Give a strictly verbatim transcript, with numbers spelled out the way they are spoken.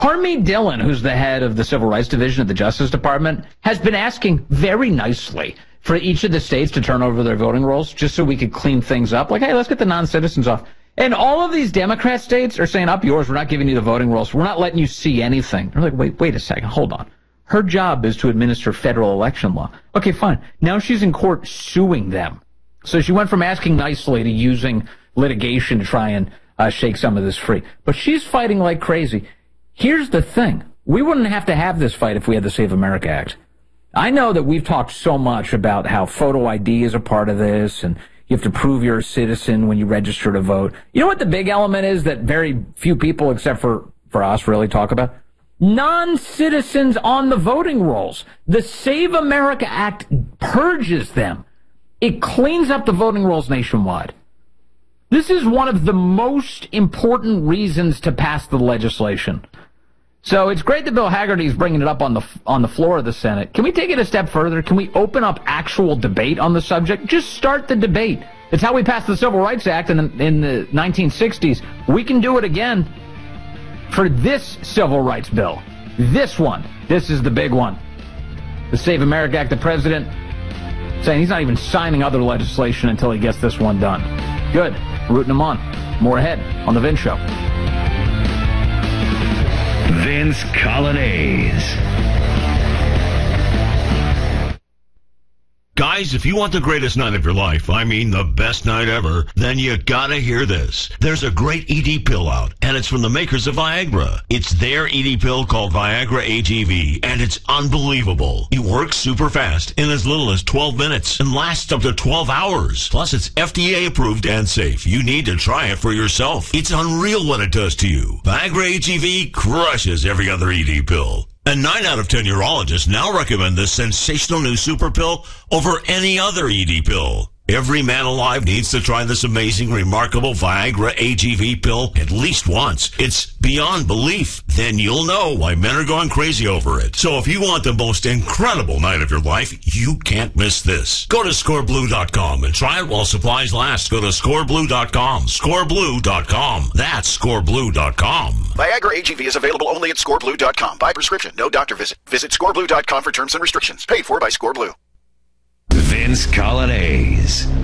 Harmeet Dillon, who's the head of the Civil Rights Division at the Justice Department, has been asking very nicely for each of the states to turn over their voting rolls just so we could clean things up. Like, hey, let's get the non-citizens off. And all of these Democrat states are saying, up yours, we're not giving you the voting rolls. We're not letting you see anything. They're like, wait, wait a second, hold on. Her job is to administer federal election law. Okay, fine. Now she's in court suing them. So she went from asking nicely to using litigation to try and uh, shake some of this free. But she's fighting like crazy. Here's the thing. We wouldn't have to have this fight if we had the Save America Act. I know that we've talked so much about how photo I D is a part of this, and you have to prove you're a citizen when you register to vote. You know what the big element is that very few people, except for, for us, really talk about? Non-citizens on the voting rolls. The Save America Act purges them. It cleans up the voting rolls nationwide. This is one of the most important reasons to pass the legislation. So it's great that Bill Hagerty is bringing it up on the on the floor of the Senate. Can we take it a step further? Can we open up actual debate on the subject? Just start the debate. It's how we passed the Civil Rights Act in the, in the nineteen sixties. We can do it again for this civil rights bill. This one. This is the big one. The Save America Act. The president saying he's not even signing other legislation until he gets this one done. Good. Rooting him on. More ahead on The Vince Show. Vince Coglianese. Guys, if you want the greatest night of your life, I mean the best night ever, then you gotta hear this. There's a great E D pill out, and it's from the makers of Viagra. It's their E D pill called Viagra A G V, and it's unbelievable. It works super fast in as little as twelve minutes and lasts up to twelve hours. Plus, it's F D A approved and safe. You need to try it for yourself. It's unreal what it does to you. Viagra A G V crushes every other E D pill. And nine out of ten urologists now recommend this sensational new super pill over any other E D pill. Every man alive needs to try this amazing, remarkable Viagra A G V pill at least once. It's beyond belief. Then you'll know why men are going crazy over it. So if you want the most incredible night of your life, you can't miss this. Go to score blue dot com and try it while supplies last. Go to score blue dot com. score blue dot com. That's score blue dot com. Viagra A G V is available only at score blue dot com. By prescription, no doctor visit. Visit score blue dot com for terms and restrictions. Paid for by ScoreBlue. Vince Coglianese.